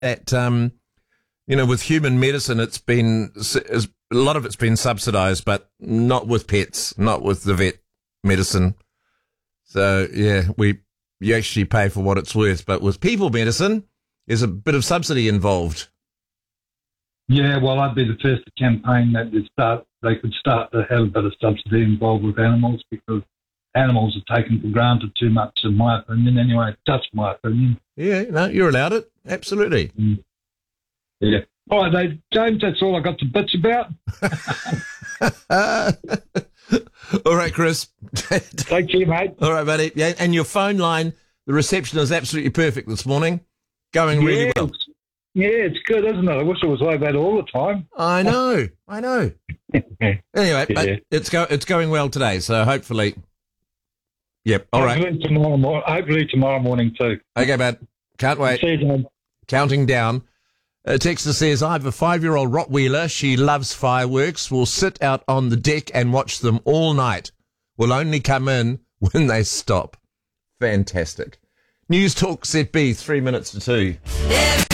that, with human medicine, a lot of it's been subsidised, but not with pets, not with the vet medicine. So, yeah, you actually pay for what it's worth. But with people medicine, there's a bit of subsidy involved. Yeah, well, I'd be the first to campaign that they could start to have a bit of subsidy involved with animals, because animals are taken for granted too much, in my opinion. Anyway, that's my opinion. Yeah, no, you're allowed it. Absolutely. Mm. Yeah. All right, Dave. James, that's all I got to bitch about. All right, Chris. Thank you, mate. All right, buddy. Yeah, and your phone line, the reception is absolutely perfect this morning. Going really well. Yeah, it's good, isn't it? I wish it was like that all the time. I know. Anyway, Yeah. it's going well today, so hopefully. Yep. All right. Hopefully tomorrow morning too. Okay, bud. Can't wait. See you, John. Counting down. Texter says, I have a 5-year-old Rottweiler. She loves fireworks. Will sit out on the deck and watch them all night. Will only come in when they stop. Fantastic. News Talk ZB, 3 minutes to 2.